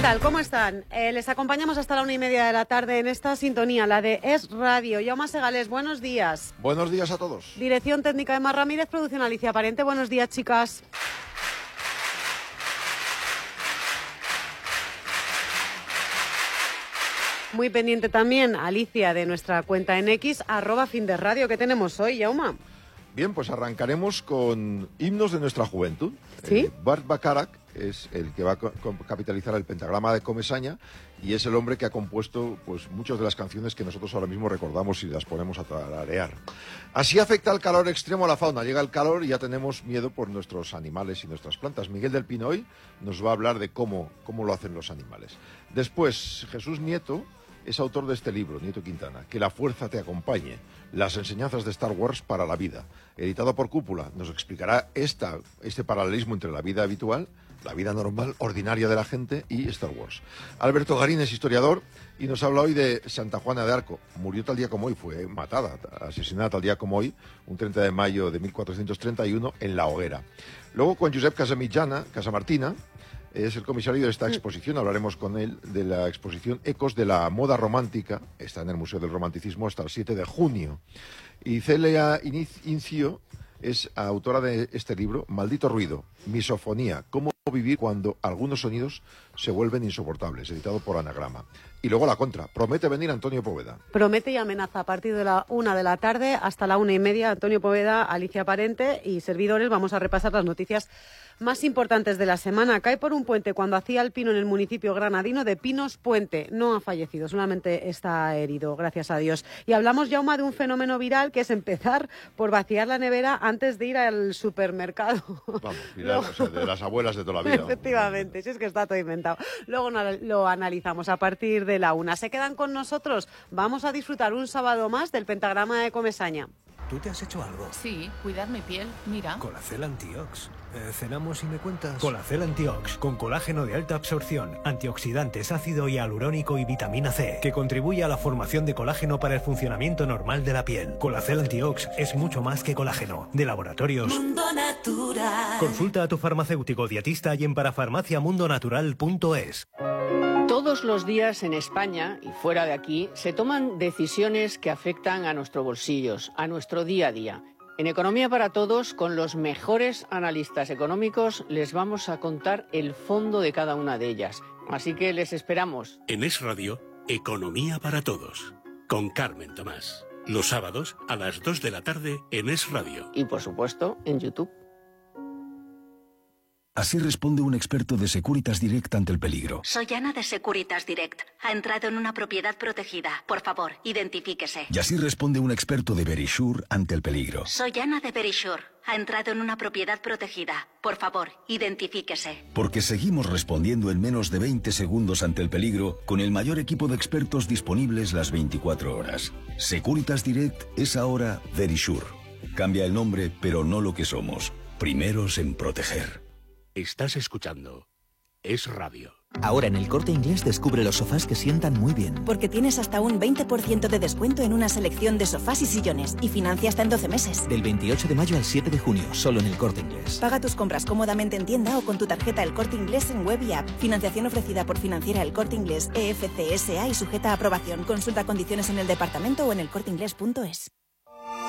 tal? ¿Cómo están? Les acompañamos hasta la 1:30 de la tarde en esta sintonía, la de Es Radio. Jaume Segales, buenos días. Buenos días a todos. Dirección técnica de Mar Ramírez, producción Alicia Parente. Buenos días, chicas. Muy pendiente también, Alicia, de nuestra cuenta en X, @finderradio. ¿Qué tenemos hoy, Jaume? Bien, pues arrancaremos con himnos de nuestra juventud. ¿Sí? Bart Bacharach es el que va a capitalizar el pentagrama de Comesaña y es el hombre que ha compuesto pues muchas de las canciones que nosotros ahora mismo recordamos y las ponemos a tararear. Así afecta el calor extremo a la fauna. Llega el calor y ya tenemos miedo por nuestros animales y nuestras plantas. Miguel del Pino hoy nos va a hablar de cómo lo hacen los animales. Después, Jesús Nieto es autor de este libro, Nieto Quintana, Que la fuerza te acompañe, las enseñanzas de Star Wars para la vida. Editado por Cúpula, nos explicará este paralelismo entre la vida habitual, la vida normal, ordinaria de la gente y Star Wars. Alberto Garín es historiador y nos habla hoy de Santa Juana de Arco. Murió tal día como hoy, fue matada, asesinada tal día como hoy, un 30 de mayo de 1431, en La Hoguera. Luego con Josep Casamartina, es el comisario de esta exposición. Hablaremos con él de la exposición Ecos de la Moda Romántica. Está en el Museo del Romanticismo hasta el 7 de junio. Y Celia Incio es autora de este libro, Maldito Ruido, Misofonía, cómo vivir cuando algunos sonidos se vuelven insoportables, editado por Anagrama. Y luego la contra, promete venir Antonio Poveda. Promete y amenaza a partir de la 1 de la tarde hasta la 1:30. Antonio Poveda, Alicia Parente y servidores vamos a repasar las noticias más importantes de la semana. Cae por un puente cuando hacía el pino en el municipio granadino de Pinos Puente. No ha fallecido, solamente está herido, gracias a Dios. Y hablamos, Jaume, de un fenómeno viral que es empezar por vaciar la nevera antes de ir al supermercado. Vamos, viral, o sea, de las abuelas de toda la vida. Efectivamente, si es que está todo inventado. Luego lo analizamos a partir de la 1. ¿Se quedan con nosotros? Vamos a disfrutar un sábado más del pentagrama de Comesaña. ¿Tú te has hecho algo? Sí, cuidar mi piel, mira. Colacel Antiox. ¿Cenamos y me cuentas? Colacel Antiox, con colágeno de alta absorción, antioxidantes, ácido hialurónico y vitamina C, que contribuye a la formación de colágeno para el funcionamiento normal de la piel. Colacel Antiox es mucho más que colágeno. De Laboratorios Mundo Natural. Consulta a tu farmacéutico dietista y en parafarmaciamundonatural.es. Todos los días en España y fuera de aquí se toman decisiones que afectan a nuestros bolsillos, a nuestro día a día. En Economía para Todos, con los mejores analistas económicos, les vamos a contar el fondo de cada una de ellas. Así que les esperamos. En Es Radio, Economía para Todos, con Carmen Tomás. Los sábados a las 2 de la tarde en Es Radio. Y por supuesto, en YouTube. Así responde un experto de Securitas Direct ante el peligro. Soy Ana de Securitas Direct. Ha entrado en una propiedad protegida. Por favor, identifíquese. Y así responde un experto de Verisure ante el peligro. Soy Ana de Verisure. Ha entrado en una propiedad protegida. Por favor, identifíquese. Porque seguimos respondiendo en menos de 20 segundos ante el peligro con el mayor equipo de expertos disponibles las 24 horas. Securitas Direct es ahora Verisure. Cambia el nombre, pero no lo que somos. Primeros en proteger. Estás escuchando Es Radio. Ahora en El Corte Inglés descubre los sofás que sientan muy bien. Porque tienes hasta un 20% de descuento en una selección de sofás y sillones y financia hasta en 12 meses. Del 28 de mayo al 7 de junio, solo en El Corte Inglés. Paga tus compras cómodamente en tienda o con tu tarjeta El Corte Inglés en web y app. Financiación ofrecida por Financiera El Corte Inglés, EFCSA y sujeta a aprobación. Consulta condiciones en el departamento o en elcorteinglés.es.